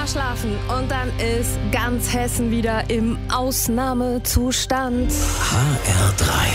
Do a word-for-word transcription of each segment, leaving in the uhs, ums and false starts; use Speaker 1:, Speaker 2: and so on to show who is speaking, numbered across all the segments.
Speaker 1: Mal schlafen und dann ist ganz Hessen wieder im Ausnahmezustand.
Speaker 2: H R drei.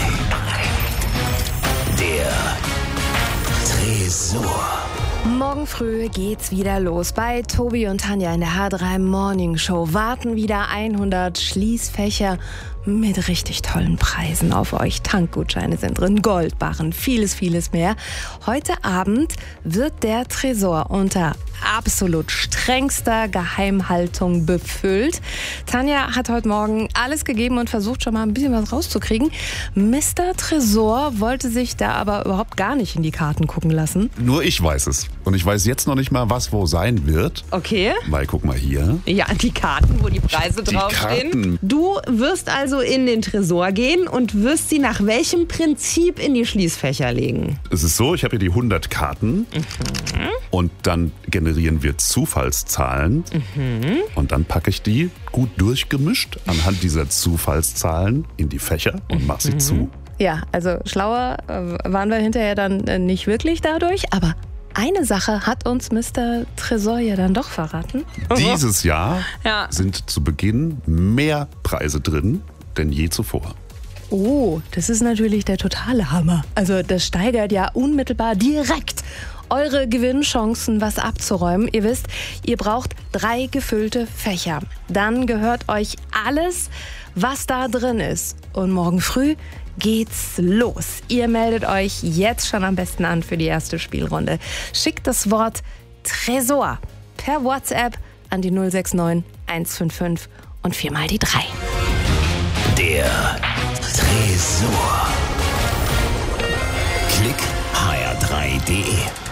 Speaker 2: Der Tresor.
Speaker 1: Morgen früh geht's wieder los. Bei Tobi und Tanja in der H drei Morning Show warten wieder hundert Schließfächer mit richtig tollen Preisen auf euch. Tankgutscheine sind drin, Goldbarren, vieles, vieles mehr. Heute Abend wird der Tresor unter absolut strengster Geheimhaltung befüllt. Tanja hat heute Morgen alles gegeben und versucht schon mal ein bisschen was rauszukriegen. Mister Tresor wollte sich da aber überhaupt gar nicht in die Karten gucken lassen.
Speaker 3: Nur ich weiß es. Und ich weiß jetzt noch nicht mal, was wo sein wird.
Speaker 1: Okay.
Speaker 3: Weil, guck mal hier.
Speaker 1: Ja, die Karten, wo die Preise
Speaker 3: Die
Speaker 1: draufstehen.
Speaker 3: Karten.
Speaker 4: Du wirst also in den Tresor gehen und wirst sie nach welchem Prinzip in die Schließfächer legen?
Speaker 3: Es ist so, ich habe hier die hundert Karten. Mhm. Und dann generieren wir Zufallszahlen. Mhm. Und dann packe ich die gut durchgemischt anhand dieser Zufallszahlen in die Fächer und mache sie mhm. zu.
Speaker 1: Ja, also schlauer äh, waren wir hinterher dann äh, nicht wirklich dadurch, aber eine Sache hat uns Mister Tresor ja dann doch verraten.
Speaker 3: Dieses Jahr
Speaker 1: Ja.
Speaker 3: sind zu Beginn mehr Preise drin denn je zuvor.
Speaker 1: Oh, das ist natürlich der totale Hammer. Also das steigert ja unmittelbar direkt eure Gewinnchancen, was abzuräumen. Ihr wisst, ihr braucht drei gefüllte Fächer. Dann gehört euch alles, was da drin ist. Und morgen früh geht's los. Ihr meldet euch jetzt schon am besten an für die erste Spielrunde. Schickt das Wort Tresor per WhatsApp an die null sechs neun eins fünf fünf und viermal die drei.
Speaker 2: Der Tresor. Klick H R drei punkt de